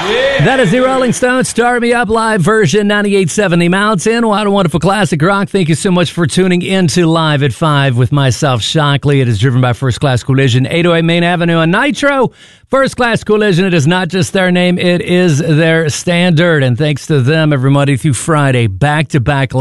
That is the Rolling Stones Start Me Up live version, 98.7 The Mountain. What a wonderful classic rock. Thank you so much for tuning into Live at 5 with myself, Shockley. It is driven by First Class Collision, 808 Main Avenue on Nitro. First Class Collision, it is not just their name, it is their standard. And thanks to them, every Monday through Friday, back-to-back